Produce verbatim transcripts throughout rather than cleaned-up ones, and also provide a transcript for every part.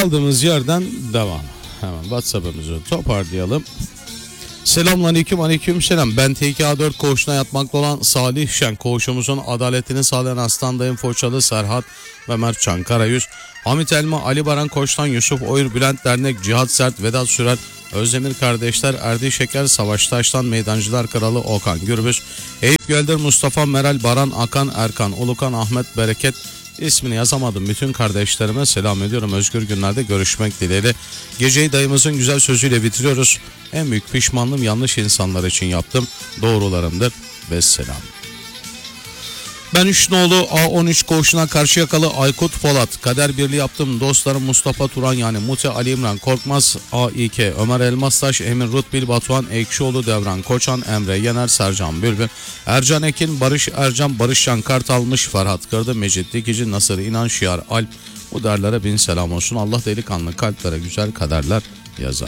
Kaldığımız yerden devam. Hemen WhatsApp'ımızı toparlayalım. Selamünaleyküm, aleyküm selam. Ben T iki A dört koğuşuna yatmakta olan Salih Şen. Koğuşumuzun adaletini sağlayan hastandayım. Foçalı Serhat ve Mertcan Karayüz. Hamit Elma, Ali Baran Koç'tan Yusuf Oyur, Bülent Dernek, Cihat Sert, Vedat Sürer, Özdemir kardeşler, Erdi Şeker, Savaş Taş'tan Meydancılar Kralı Okan Gürbüz, Eyüp Gölder, Mustafa Meral, Baran Akan, Erkan Ulukan, Ahmet Bereket. İsmini yazamadım. Bütün kardeşlerime selam ediyorum. Özgür günlerde görüşmek dileğiyle. Geceyi dayımızın güzel sözüyle bitiriyoruz. En büyük pişmanlığım yanlış insanlar için yaptım. Doğrularımdır. Vesselam. Ben üç nolu A on üç koğuşuna Karşıyakalı Aykut Polat. Kader birliği yaptım. Dostlarım Mustafa Turan yani Mute Ali İmran Korkmaz, A İ K Ömer Elmastaş, Emir Rutbil Batuhan Ekşioğlu, Devran Koçan, Emre Yener, Sercan Bülbül, Ercan Ekin, Barış Ercan, Barış Can Kartalmış, Ferhat Kırdı, Mecit Dikici, Nasır İnan, Şiar Alp. Bu derlere bin selam olsun. Allah delikanlı kalplere güzel kaderler yazar.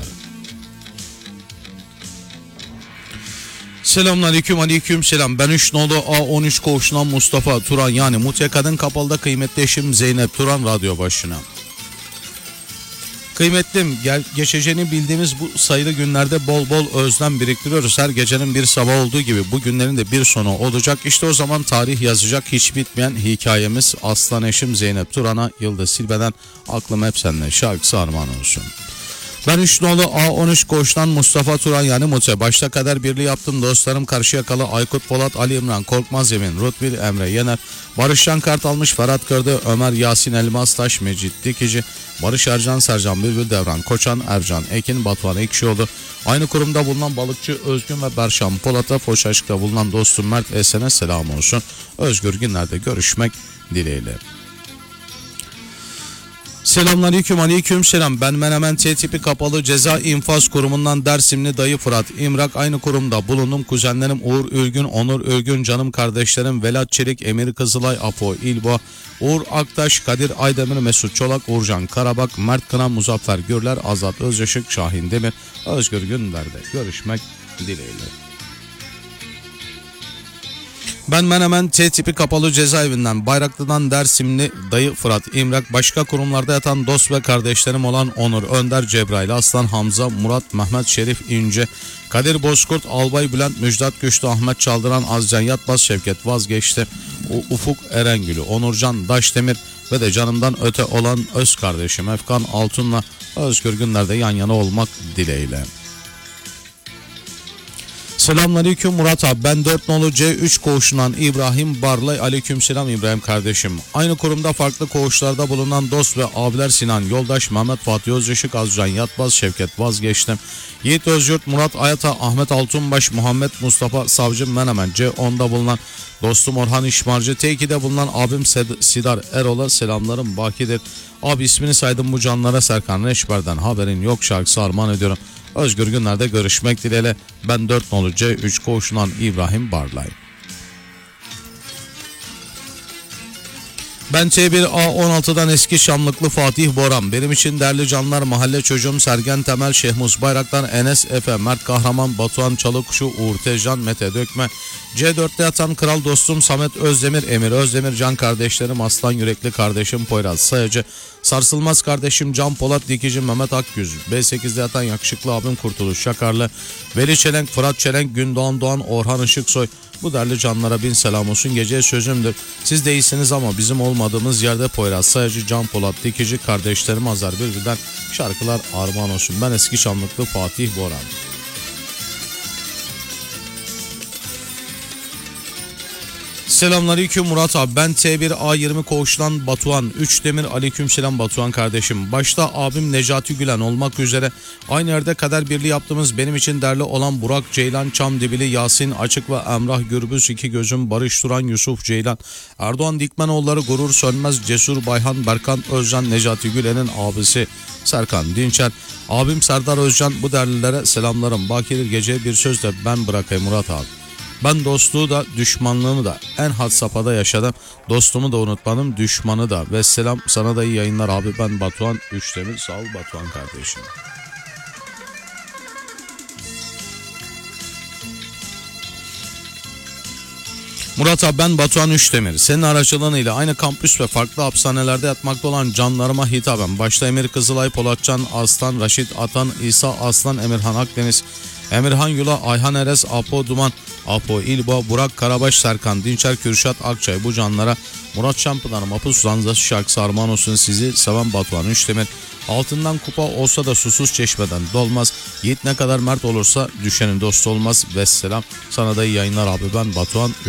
Selamünaleyküm, aleyküm selam. Ben üç nolu A on üç koğuşundan Mustafa Turan yani Mutya Kadın Kapalı'da kıymetli eşim Zeynep Turan radyo başına. Kıymetlim, gel, geçeceğini bildiğimiz bu sayılı günlerde bol bol özlem biriktiriyoruz. Her gecenin bir sabah olduğu gibi bu günlerin de bir sonu olacak. İşte o zaman tarih yazacak hiç bitmeyen hikayemiz aslan eşim Zeynep Turan'a Yıldız Silbe'den aklım hep seninle şarkısı armağan olsun. Ben üç nolu A on üç koğuştan Mustafa Turan yani Mute. Başta kader birliği yaptım. Dostlarım Karşıyakalı Aykut Polat, Ali İmran Korkmaz, Emin Rutbil, Emre Yener, Barış Can Kartalmış, Ferhat Kırdı, Ömer Yasin Elmastaş, Mecit Dikici, Barış Ercan, Sercan Bülbül, Devran Koçan, Ercan Ekin, Batuhan Ekşioğlu. Aynı kurumda bulunan balıkçı Özgün ve Berşan Polat'a, Foçaşık'ta bulunan dostum Mert Esen'e selam olsun. Özgür günlerde görüşmek dileğiyle. Selamünaleyküm, aleyküm selam. Ben Menemen T tipi kapalı ceza infaz kurumundan Dersimli dayı Fırat İmrak. Aynı kurumda bulundum. Kuzenlerim Uğur Ülgün, Onur Ülgün, canım kardeşlerim Velat Çelik, Emir Kızılay, Apo İlbo, Uğur Aktaş, Kadir Aydemir, Mesut Çolak, Uğurcan Karabak, Mert Kınan, Muzaffer Gürler, Azat Özyaşık, Şahin Demir. Özgür günlerde görüşmek dileğiyle. Ben Menemen T tipi kapalı cezaevinden Bayraklı'dan Dersimli dayı Fırat İmrak. Başka kurumlarda yatan dost ve kardeşlerim olan Onur Önder, Cebrail Aslan, Hamza, Murat, Mehmet Şerif İnce, Kadir Bozkurt, Albay Bülent, Müjdat Güçlü, Ahmet Çaldıran, Azcan Yatbaz, Şevket Vazgeçti, Ufuk Erengülü, Onurcan Daşdemir ve de canımdan öte olan öz kardeşim Efkan Altun'la özgür günlerde yan yana olmak dileğiyle. Selamünaleyküm Murat abi. Ben dört nolu C üç koğuşundan İbrahim Barlay. Aleykümselam İbrahim kardeşim. Aynı kurumda farklı koğuşlarda bulunan dost ve abiler Sinan Yoldaş, Mehmet Fatih Özyaşık, Azcan Yatbaz, Şevket Vazgeçtim, Yiğit Özyurt, Murat Ayata, Ahmet Altunbaş, Muhammed Mustafa Savcı Menemen C onda bulunan dostum Orhan İşmarcı, T iki'de bulunan abim Sed- Sidar Erol'a selamlarım bakidir. Abi ismini saydım bu canlara Serkan Reşber'den haberin yok şarkısı armağan ediyorum. Özgür günlerde görüşmek dileğiyle. Ben dört nolu C üç koğuşundan İbrahim Barlay. Ben T bir A on altı'dan eski Şamlıklı Fatih Boran. Benim için değerli canlar mahalle çocuğum Sergen Temel, Şehmus Bayraktar, Enes Efe, Mert Kahraman, Batuhan Çalıkuşu, Uğur Tezcan, Mete Dökme, C dört'te yatan kral dostum Samet Özdemir, Emir Özdemir, can kardeşlerim Aslan Yürekli kardeşim Poyraz Sayacı, Sarsılmaz kardeşim Can Polat Dikici, Mehmet Akgüz, B sekiz'de yatan yakışıklı abim Kurtuluş Şakarlı, Veli Çelenk, Fırat Çelenk, Gündoğan Doğan, Orhan Işıksoy. Bu değerli canlara bin selam olsun. Geceye sözümdür. Siz de iyisiniz ama bizim olmadığımız yerde Poyraz Sayacı, Can Polat Dikici, kardeşlerim Azar Bülbül'den şarkılar armağan olsun. Ben eski Şamlıklı Fatih Boran. Selamünaleyküm Murat abi. Ben T bir A yirmi koğuştan Batuhan üç Demir. Aleykümselam Batuhan kardeşim. Başta abim Necati Gülen olmak üzere aynı yerde kader birliği yaptığımız benim için değerli olan Burak Ceylan, Çamdibili Yasin Açık ve Emrah Gürbüz, iki gözüm Barış Turan, Yusuf Ceylan, Erdoğan Dikmenoğulları, Gurur Sönmez, Cesur Bayhan, Berkan Özcan, Necati Gülen'in abisi Serkan Dinçer, abim Serdar Özcan. Bu değerlilere selamlarım. Bakidir gece bir söz de ben bırakayım Murat abi. Ben dostluğu da düşmanlığımı da en had safhada yaşadım. Dostumu da unutmadım, düşmanı da. Ve selam sana da iyi yayınlar abi. Ben Batuhan Üçdemir. Sağ ol Batuhan kardeşim. Murat abi, ben Batuhan Üçdemir. Senin aracılığıyla aynı kampüs ve farklı hapishanelerde yatmakta olan canlarıma hitaben başta Emir Kızılay, Polatcan Aslan, Raşit Atan, İsa Aslan, Emirhan Akdeniz, Emirhan Yula, Ayhan Eres, Apo Duman, Apo İlbo, Burak Karabaş, Serkan Dinçer, Kürşat Akçay, bu canlara Murat Şampınar, Mapus Zanzası şarkısı armağan olsun. Sizi seven Batuhan Üçdemir. Altından kupa olsa da susuz çeşmeden dolmaz. Yiğit ne kadar mert olursa düşenin dostu olmaz. Vesselam. Sana da iyi yayınlar abi, ben Batuhan